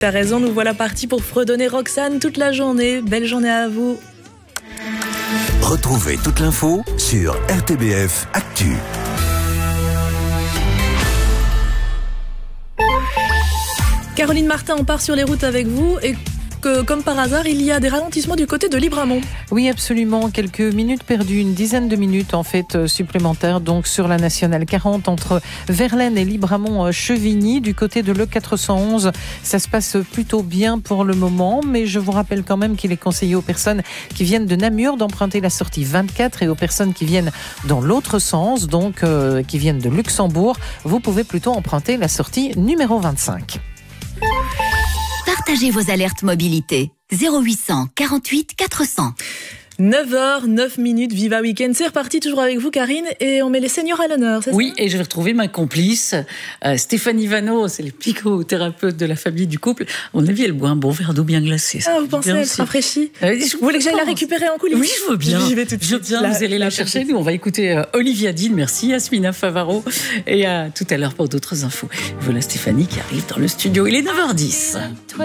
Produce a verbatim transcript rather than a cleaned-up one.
T'as raison, nous voilà partis pour fredonner Roxane toute la journée. Belle journée à vous. Retrouvez toute l'info sur R T B F Actu. Caroline Martin, on part sur les routes avec vous et que, comme par hasard, il y a des ralentissements du côté de Libramont. Oui, absolument. Quelques minutes perdues, une dizaine de minutes en fait euh, supplémentaires donc sur la nationale quarante entre Verlaine et Libramont-Chevigny. Du côté de l'E quatre cent onze, ça se passe plutôt bien pour le moment, mais je vous rappelle quand même qu'il est conseillé aux personnes qui viennent de Namur d'emprunter la sortie vingt-quatre et aux personnes qui viennent dans l'autre sens, donc euh, qui viennent de Luxembourg, vous pouvez plutôt emprunter la sortie numéro vingt-cinq. Partagez vos alertes mobilité. zéro huit cent quarante-huit quatre cents. neuf heures, neuf minutes, Viva Weekend. C'est reparti toujours avec vous, Karine, et on met les seniors à l'honneur, c'est Oui, ça ? et je vais retrouver ma complice, euh, Stéphanie Vanneau, c'est les psychothérapeutes de la famille du couple. À mon avis, elle boit un bon verre d'eau bien glacée. Ah, vous pensez elle se rafraîchit ? euh, je Vous voulez que j'aille la récupérer en coulisses ? Oui, je veux bien. Je vais tout de Je suite. veux bien, La- vous allez la, la chercher. petite. Nous, on va écouter euh, Olivia Dean, merci, Yasmina Favaro, et à tout à l'heure pour d'autres infos. Voilà Stéphanie qui arrive dans le studio. Il est neuf heures dix.